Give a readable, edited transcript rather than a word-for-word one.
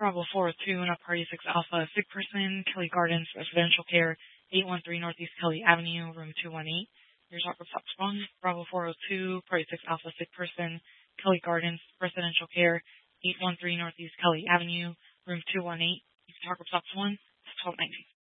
Bravo 402, not Party 6 Alpha, sick person, Kelly Gardens, residential care, 813 Northeast Kelly Avenue, room 218. Your talk stops 1. Bravo 402, Party 6 Alpha, sick person, Kelly Gardens, residential care, 813 Northeast Kelly Avenue, room 218. Your talk stops 1, 1290.